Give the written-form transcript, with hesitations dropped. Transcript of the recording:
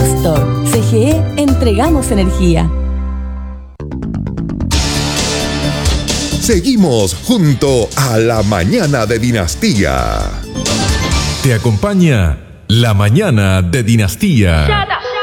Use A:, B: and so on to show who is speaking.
A: Store. CGE, entregamos energía.
B: Seguimos junto a la mañana de Dinastía.
C: Te acompaña la mañana de Dinastía.